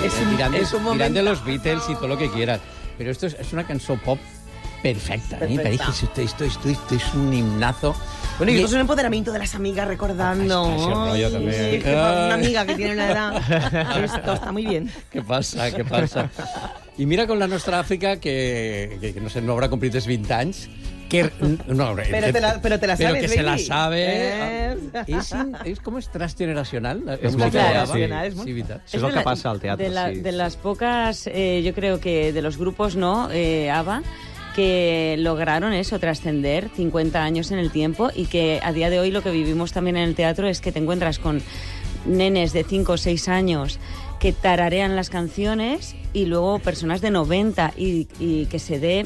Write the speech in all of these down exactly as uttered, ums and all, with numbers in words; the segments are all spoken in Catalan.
Es un, tirant, es un tirant de momento. los Beatles y todo lo que quieras. Pero esto es, es una canción pop perfecta. ¿eh? Perfecta. Parece que esto, esto, esto, esto es un himnazo. Bueno, y Y- esto es un empoderamiento de las amigas recordando. Ah, ese rollo Ay, también. sí, que para una Ay. amiga que tiene una edad. Esto está muy bien. Què passa, què passa? I mira com la nostra Àfrica, que, que, que no sé, no haurà complit els vint anys, que... No, Pero te la- pero te la pero sabes, que se la baby. sabe. Eh. És, és, com és transgeneracional. La, És la molt música de fort, ABBA. sí. És molt- Sí, veritat. Això és el que passa al teatre, de, la- sí. de las pocas, eh, yo creo que de los grupos, ¿no? Eh, ABBA, que lograron eso, trascender cincuenta años en el tiempo y que a día de hoy lo que vivimos también en el teatro es que te encuentras con nenes de cinco o seis años que tararean las canciones y luego personas de noventa y, y que se dé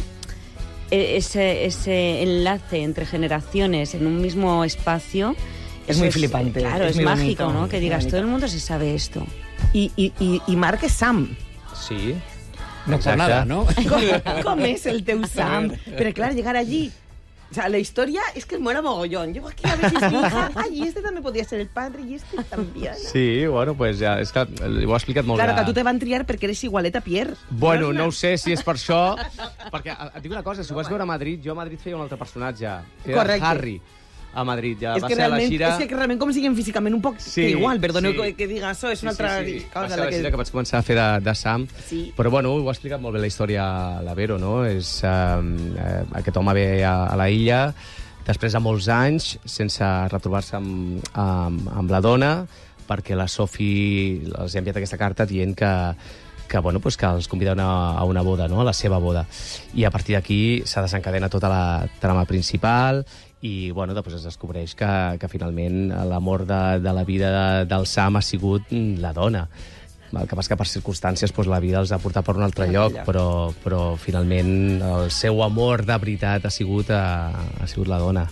ese, ese enlace entre generaciones en un mismo espacio. Es Eso muy flipante, Claro, es es, muy mágico, bonito, ¿no? Que muy digas, bonito. todo el mundo se sabe esto. I, i, i, i Marc és Sam. Sí. No per nada, no? Com, com és el teu Sam? Pero claro, llegar allí... O sea, la historia es que mola mogollón. Llego aquí a ver si es mi hija. Ay, y este también podría ser el padre y este también. Sí, bueno, pues ja, és que ho ha explicat molt Claro, bé. que a tu te van triar perquè eres igualeta a Pierre. Bueno, no ho sé si és per això, perquè eh, et dic una cosa, si ho vas veure a Madrid, jo a Madrid feia un altre personatge, que era Correcte. Harry, a Madrid, ja és va que ser a la realment, gira... és que realment com siguen físicament un poc Sí, que igual, perdoneu sí. que, que diga això, és una Sí, altra sí, sí. Va cosa. ser la la que... gira que vaig començar a fer de, de Sam, Sí. però bueno, ho ha explicat molt bé la història la Vero, no? És, eh, eh, aquest home ve a, a la illa després de molts anys sense retrobar-se amb, amb, amb la dona, perquè la Sophie els ha enviat aquesta carta dient que que, bueno, pues que els convida a una, a una boda, no? A la seva boda. I a partir d'aquí s'ha desencadena tota la trama principal i, bueno, després es descobreix que, que finalment l'amor de, de la vida de, del Sam ha sigut la dona. El que passa que per circumstàncies pues, la vida els ha portat per un altre lloc, però, però finalment el seu amor de veritat ha sigut, ha, ha sigut la dona.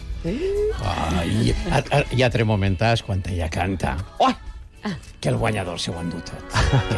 Ai, a, a, hi ha tres momentars quan ella canta. Oh! Que el guanyador s'ho ha endut tot.